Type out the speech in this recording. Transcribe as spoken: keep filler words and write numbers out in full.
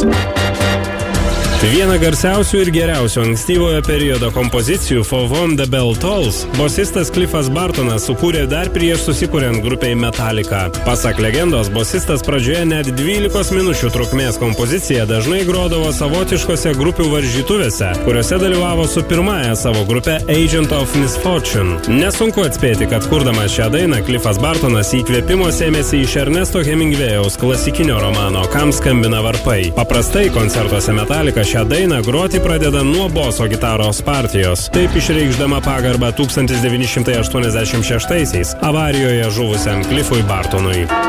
žinios. Viena garsiausių ir geriausių ankstyvojo periodo kompozicijų For Whom the Bell Tolls bosistas Cliffas Bartonas sukūrė dar prieš susikuriant grupei Metallica. Pasak legendos, bosistas pradžioje net dvylikos minučių trukmės kompoziciją dažnai grodavo savotiškose grupių varžytuvėse, kuriuose dalyvavo su pirmąja savo grupe Agent of Misfortune. Nesunku atspėti, kad kurdamas šią dainą Cliffas Bartonas įkvėpimo sėmėsi iš Ernesto Hemingwėjaus klasikinio romano Kam skambina varpai. Paprastai koncertuose Metallica šią dainą groti pradeda nuo boso gitaros partijos, taip išreikšdama pagarbą tūkstantis devyni šimtai aštuoniasdešimt šeštaisiais avarijoje žuvusiam Cliffui Bartonui.